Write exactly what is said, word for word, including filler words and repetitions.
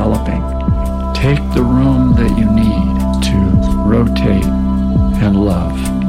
developing. Take the room that you need to rotate and love.